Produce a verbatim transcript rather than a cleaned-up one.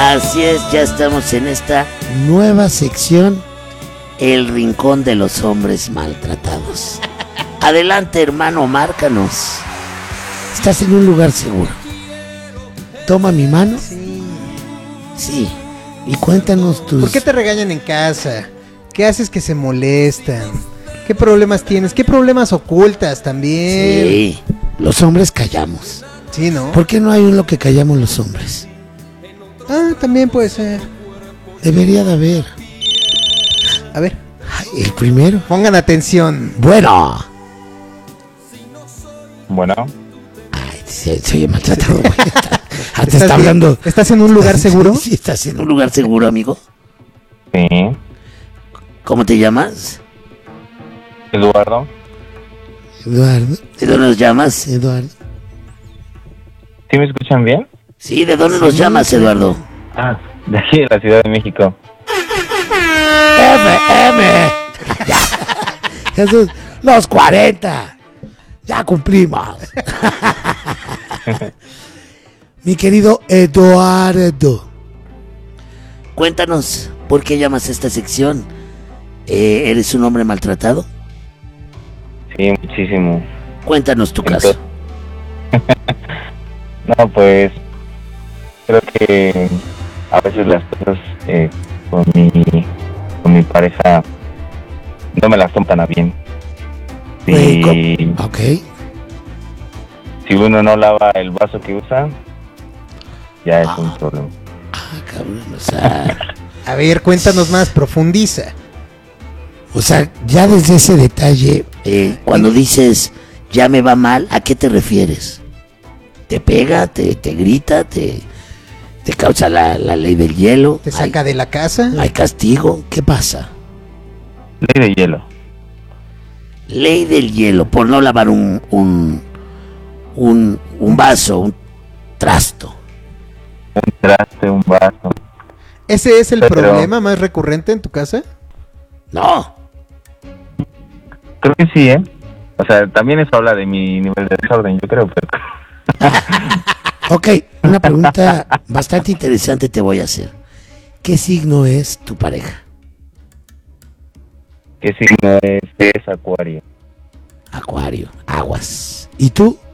Así es, ya estamos en esta nueva sección, el rincón de los hombres maltratados. Adelante, hermano, márcanos. Estás en un lugar seguro. Toma mi mano. Sí. Sí. Y cuéntanos tus... ¿Por qué te regañan en casa? ¿Qué haces que se molestan? ¿Qué problemas tienes? ¿Qué problemas ocultas también? Sí, los hombres callamos. Sí, ¿no? ¿Por qué no hay uno que callamos los hombres? Ah, también puede ser. Debería de haber. A ver. Ay, el primero. Pongan atención. Bueno. Bueno. Ay, se, se oye maltratado, güey. Ah, te ¿Estás está bien? hablando. ¿Estás en un lugar seguro? Sí, estás en un lugar seguro, amigo. Sí. ¿Cómo te llamas? Eduardo. Eduardo. ¿De dónde nos llamas, Eduardo? ¿Sí me escuchan bien? Sí, ¿de dónde nos Sí, llamas, sí. Eduardo? Ah, de aquí de la Ciudad de México. M, M. Ya. Jesús, los cuarenta. Ya cumplimos. Mi querido Eduardo, cuéntanos, ¿por qué llamas a esta sección? Eh, ¿Eres un hombre maltratado? Sí, muchísimo. Cuéntanos tu caso. No, pues creo que a veces las cosas eh, con mi con mi pareja no me las toman a bien. Y Ok. si uno no lava el vaso que usa, ya es Ah. un problema. Ah, cabrón, o sea, A ver, cuéntanos más, profundiza. o sea, ya desde ese detalle, eh, cuando dices ya me va mal, ¿a qué te refieres? ¿Te pega, te, te grita, te, te causa la, la ley del hielo? ¿Te saca ¿Hay, de la casa? hay castigo? ¿Qué pasa? Ley de hielo. Ley del hielo, por no lavar un, un, un, un vaso, un trasto. Un traste, un vaso. ¿Ese es el Pero- problema más recurrente en tu casa? No, Creo que sí, ¿eh? O sea, también eso habla de mi nivel de desorden, yo creo, pero... ok, una pregunta bastante interesante te voy a hacer. ¿Qué signo es tu pareja? ¿Qué signo es? Es Acuario. Acuario, aguas. ¿Y tú?